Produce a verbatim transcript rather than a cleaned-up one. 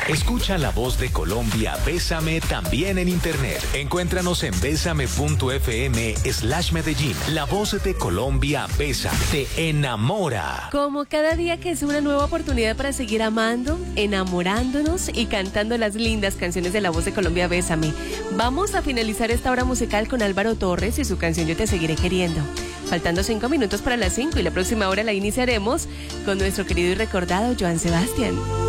Escucha La Voz de Colombia, Bésame también en internet. Encuéntranos en bésame.fm slash Medellín. La Voz de Colombia, Bésame, te enamora. Como cada día que es una nueva oportunidad para seguir amando, enamorándonos y cantando las lindas canciones de La Voz de Colombia, Bésame. Vamos a finalizar esta hora musical con Álvaro Torres y su canción Yo te seguiré queriendo. Faltando cinco minutos para las cinco y la próxima hora la iniciaremos con nuestro querido y recordado Joan Sebastián.